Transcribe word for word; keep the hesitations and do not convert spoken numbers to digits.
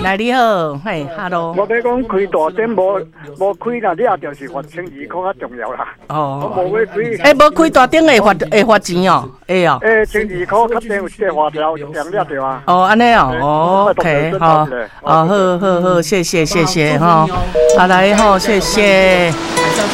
来你好，嘿 ，Hello。 我要讲开大店无无开啦，你也就是罚千二块较重要啦。 哦， 我无要开。 诶，无开大店会罚会罚钱哦，会哦。 诶，千二块确定有一个花条，两了对啊。 哦，安尼哦，哦 ，OK， 好，哦，好好好，谢谢谢谢哈，好来吼，谢谢。